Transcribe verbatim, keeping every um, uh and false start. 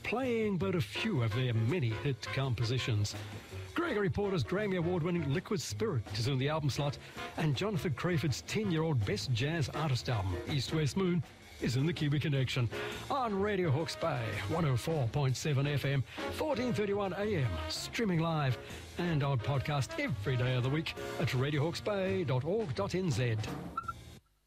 playing but a few of their many hit compositions. Gregory Porter's Grammy Award-winning Liquid Spirit is in the album slot, and Jonathan Crayford's ten-year-old Best Jazz Artist album, East West Moon, is in the Kiwi Connection on Radio Hawke's Bay, one oh four point seven F M, fourteen thirty-one A M, streaming live and on podcast every day of the week at radio hawke's bay dot org dot n z.